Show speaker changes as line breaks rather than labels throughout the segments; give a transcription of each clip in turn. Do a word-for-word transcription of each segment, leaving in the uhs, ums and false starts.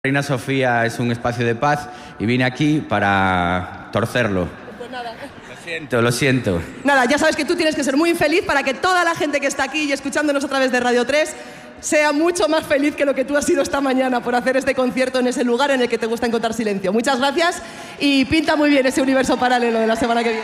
Reina Sofía es un espacio de paz y vine aquí para torcerlo.
Pues nada.
Lo siento, lo siento.
Nada, ya sabes que tú tienes que ser muy feliz para que toda la gente que está aquí y escuchándonos a través de Radio tres sea mucho más feliz que lo que tú has sido esta mañana por hacer este concierto en ese lugar en el que te gusta encontrar silencio. Muchas gracias y pinta muy bien ese universo paralelo de la semana que viene.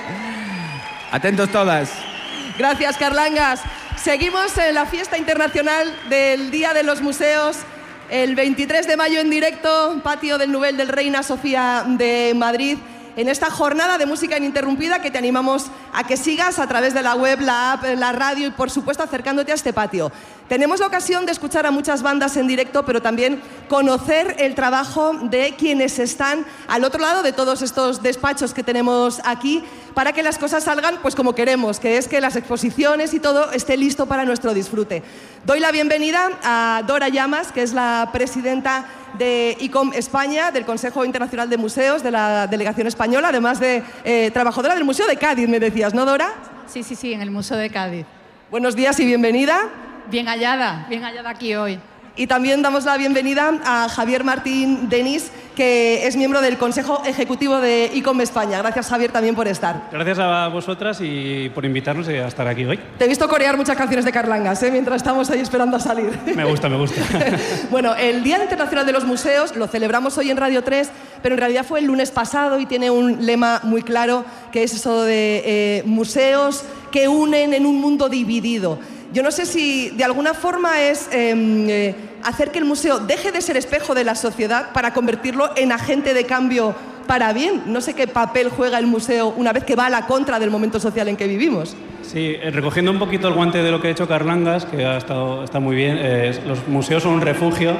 Atentos todas.
Gracias, Carlangas. Seguimos en la fiesta internacional del Día de los Museos. El veintitrés de mayo en directo, patio del Nobel del Reina Sofía de Madrid, en esta jornada de música ininterrumpida que te animamos a que sigas a través de la web, la app, la radio y por supuesto acercándote a este patio. Tenemos la ocasión de escuchar a muchas bandas en directo, pero también conocer el trabajo de quienes están al otro lado de todos estos despachos que tenemos aquí para que las cosas salgan pues como queremos, que es que las exposiciones y todo esté listo para nuestro disfrute. Doy la bienvenida a Dora Llamas, que es la presidenta de I C O M España, del Consejo Internacional de Museos, de la Delegación Española, además de eh, trabajadora del Museo de Cádiz, me decías, ¿no, Dora?
Sí, sí, sí, en el Museo de Cádiz.
Buenos días y bienvenida.
Bien hallada, bien hallada aquí hoy.
Y también damos la bienvenida a Javier Martín Denis, que es miembro del Consejo Ejecutivo de I C O M España. Gracias, Javier, también por estar.
Gracias a vosotras y por invitarnos a estar aquí hoy.
Te he visto corear muchas canciones de Carlangas, ¿eh? Mientras estamos ahí esperando a salir.
Me gusta, me gusta.
Bueno, el Día Internacional de los Museos lo celebramos hoy en Radio tres, pero en realidad fue el lunes pasado y tiene un lema muy claro, que es eso de eh, museos que unen en un mundo dividido. Yo no sé si de alguna forma es eh, eh, hacer que el museo deje de ser espejo de la sociedad para convertirlo en agente de cambio para bien. No sé qué papel juega el museo una vez que va a la contra del momento social en que vivimos.
Sí, eh, recogiendo un poquito el guante de lo que ha hecho Carlangas, que ha estado, está muy bien, eh, los museos son un refugio,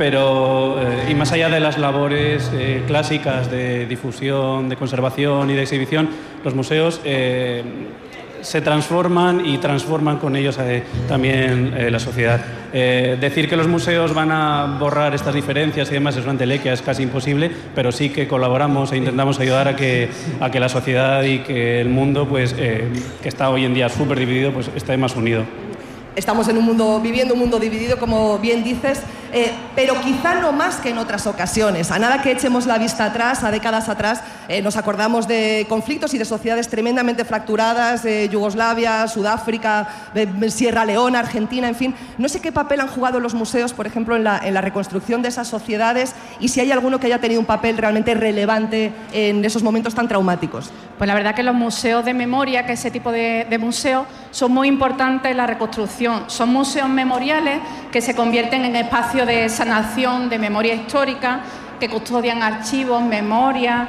pero eh, y más allá de las labores eh, clásicas de difusión, de conservación y de exhibición, los museos Eh, se transforman y transforman con ellos eh, también eh, la sociedad. Eh, decir que los museos van a borrar estas diferencias y demás es una entelequia, es casi imposible, pero sí que colaboramos e intentamos ayudar a que, a que la sociedad y que el mundo, pues, eh, que está hoy en día súper dividido, pues esté más unido.
Estamos en un mundo, viviendo un mundo dividido, como bien dices, eh, pero quizá no más que en otras ocasiones. A nada que echemos la vista atrás, a décadas atrás, eh, nos acordamos de conflictos y de sociedades tremendamente fracturadas, eh, Yugoslavia, Sudáfrica, eh, Sierra Leona, Argentina, en fin. No sé qué papel han jugado los museos, por ejemplo, en la, en la reconstrucción de esas sociedades y si hay alguno que haya tenido un papel realmente relevante en esos momentos tan traumáticos.
Pues la verdad que los museos de memoria, que ese tipo de, de museos, son muy importantes en la reconstrucción. Son museos memoriales que se convierten en espacios de sanación, de memoria histórica, que custodian archivos, memoria,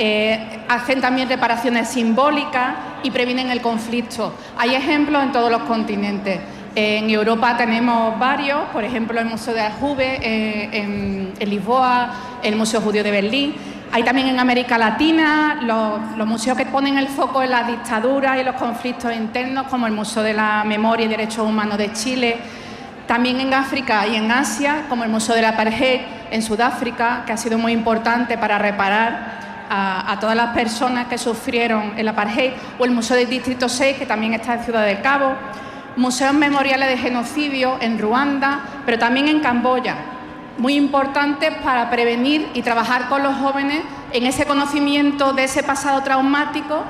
eh, hacen también reparaciones simbólicas y previenen el conflicto. Hay ejemplos en todos los continentes. En Europa tenemos varios, por ejemplo el Museo de Aljuve, eh, en, en Lisboa, el Museo Judío de Berlín. Hay también en América Latina los, los museos que ponen el foco en las dictaduras y los conflictos internos, como el Museo de la Memoria y Derechos Humanos de Chile. También en África y en Asia, como el Museo de la Apartheid en Sudáfrica, que ha sido muy importante para reparar a, a todas las personas que sufrieron el Apartheid, o el Museo del Distrito seis, que también está en Ciudad del Cabo. Museos memoriales de genocidio en Ruanda, pero también en Camboya, muy importantes para prevenir y trabajar con los jóvenes en ese conocimiento de ese pasado traumático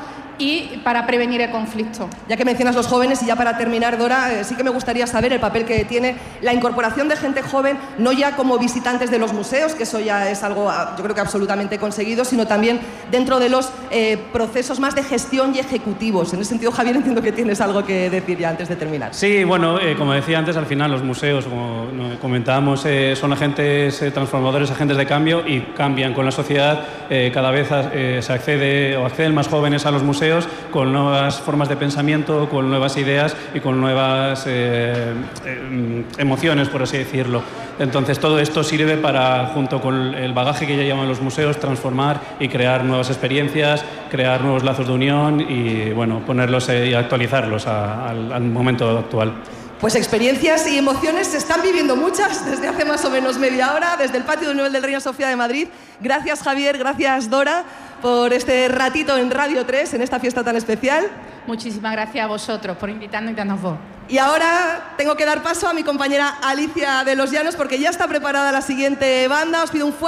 y para prevenir el conflicto.
Ya que mencionas los jóvenes y ya para terminar, Dora, eh, sí que me gustaría saber el papel que tiene la incorporación de gente joven, no ya como visitantes de los museos, que eso ya es algo yo creo que absolutamente conseguido, sino también dentro de los eh, procesos más de gestión y ejecutivos. En ese sentido, Javier, entiendo que tienes algo que decir ya antes de terminar.
Sí, bueno, eh, como decía antes, al final los museos, como comentábamos, eh, son agentes eh, transformadores, agentes de cambio y cambian con la sociedad. Eh, cada vez eh, se accede o acceden más jóvenes a los museos con nuevas formas de pensamiento, con nuevas ideas y con nuevas eh, eh, emociones, por así decirlo. Entonces todo esto sirve para, junto con el bagaje que ya llevan los museos, transformar y crear nuevas experiencias, crear nuevos lazos de unión y bueno, ponerlos eh, y actualizarlos a, al, al momento actual.
Pues experiencias y emociones se están viviendo muchas desde hace más o menos media hora, desde el patio del nivel del Reina Sofía de Madrid. Gracias, Javier, gracias, Dora, por este ratito en Radio tres, en esta fiesta tan especial.
Muchísimas gracias a vosotros por invitarnos y darnos voz.
Y ahora tengo que dar paso a mi compañera Alicia de los Llanos porque ya está preparada la siguiente banda. Os pido un fuerte